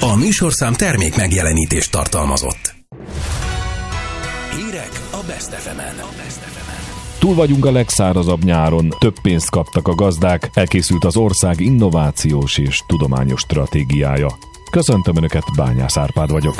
A műsorszám termék megjelenítést tartalmazott. Hírek a Best FM-en. Túl vagyunk a legszárazabb nyáron, több pénzt kaptak a gazdák, elkészült az ország innovációs és tudományos stratégiája. Köszöntöm Önöket, Bányász Árpád vagyok.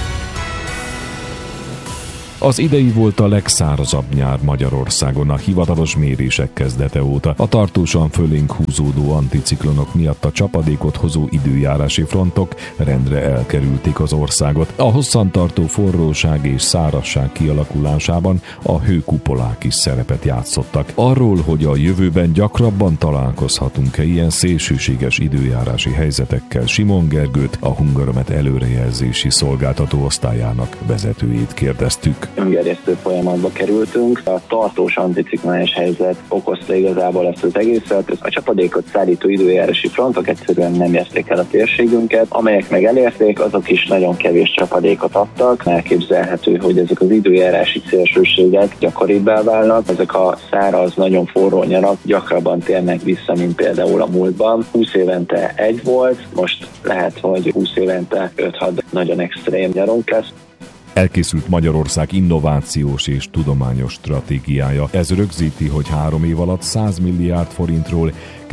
Az idei volt a legszárazabb nyár Magyarországon a hivatalos mérések kezdete óta. A tartósan fölénk húzódó anticiklonok miatt a csapadékot hozó időjárási frontok rendre elkerülték az országot. A hosszantartó forróság és szárazság kialakulásában a hőkupolák is szerepet játszottak. Arról, hogy a jövőben gyakrabban találkozhatunk-e ilyen szélsőséges időjárási helyzetekkel, Simon Gergőt, a Hungaromet előrejelzési szolgáltató osztályának vezetőjét kérdeztük. Öngerjesztő folyamatba kerültünk. A tartós anticiklonális helyzet okozta igazából ezt az egészet. A csapadékot szállító időjárási frontok egyszerűen nem érték el a térségünket. Amelyek meg elérték, azok is nagyon kevés csapadékot adtak. Elképzelhető, hogy ezek az időjárási szélsőségek gyakoribbá válnak. Ezek a száraz, nagyon forró nyarak gyakrabban térnek vissza, mint például a múltban. 20 évente egy volt, most lehet, hogy 20 évente 5-6 nagyon extrém nyarunk lesz. Elkészült Magyarország innovációs és tudományos stratégiája. Ez rögzíti, hogy 3 év alatt 100 milliárd forintról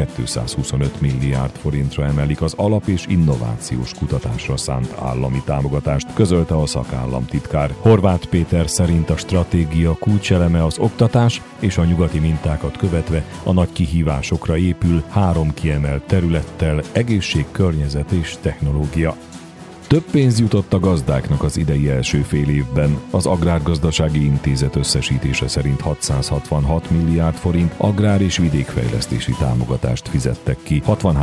225 milliárd forintra emelik az alap- és innovációs kutatásra szánt állami támogatást, közölte a szakállamtitkár. Horváth Péter szerint a stratégia kulcseleme az oktatás, és a nyugati mintákat követve a nagy kihívásokra épül 3 kiemelt területtel: egészség, környezet és technológia. Több pénz jutott a gazdáknak az idei első fél évben. Az Agrárgazdasági Intézet összesítése szerint 666 milliárd forint agrár- és vidékfejlesztési támogatást fizettek ki,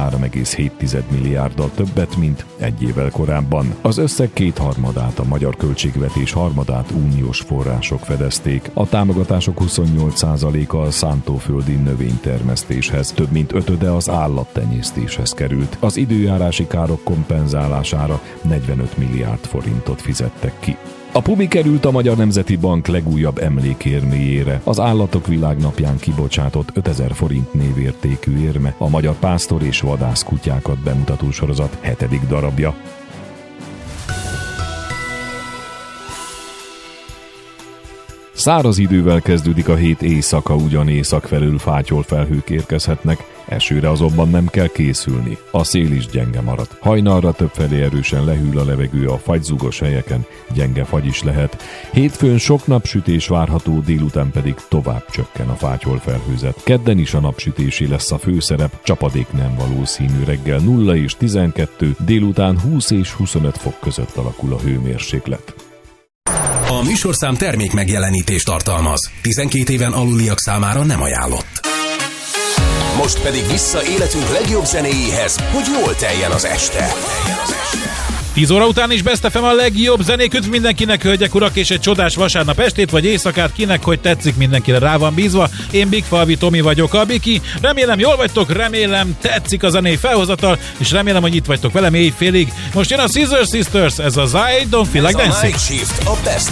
63,7 milliárddal többet, mint egy évvel korábban. Az összeg 2/3 a magyar költségvetés, 1/3 uniós források fedezték. A támogatások 28%-a a szántóföldi növénytermesztéshez, több mint 5/5 az állattenyésztéshez került. Az időjárási károk kompenzálására 45 milliárd forintot fizettek ki. A Pumi került a Magyar Nemzeti Bank legújabb emlékérméjére. Az Állatok Világnapján kibocsátott 5000 forint névértékű érme a magyar pásztor és vadászkutyákat bemutató sorozat 7. darabja. Száraz idővel kezdődik a hét éjszaka, ugyan észak felől fátyolfelhők érkezhetnek, esőre azonban nem kell készülni. A szél is gyenge marad. Hajnalra többfelé erősen lehűl a levegő, a fagyzugos helyeken gyenge fagy is lehet. Hétfőn sok napsütés várható, délután pedig tovább csökken a fátyolfelhőzet. Kedden is a napsütési lesz a főszerep, csapadék nem valószínű, reggel 0 és 12, délután 20 és 25 fok között alakul a hőmérséklet. A műsorszám termék megjelenítést tartalmaz. 12 éven aluliak számára nem ajánlott. Most pedig vissza életünk legjobb zenéjéhez, hogy jól teljen az este. 10 óra után is Best FM a legjobb zenék. Üdv mindenkinek, hölgyek, urak, és egy csodás vasárnap estét vagy éjszakát, kinek hogy tetszik, mindenkire rá van bízva. Én Big Falvi Tomi vagyok, a Biki. Remélem jól vagytok, remélem tetszik a zenei felhozatal, és remélem, hogy itt vagytok velem éjfélig. Most jön a Scissor Sisters, ez az I Don't Feel Like Dancing. Ez a Night Shift a Best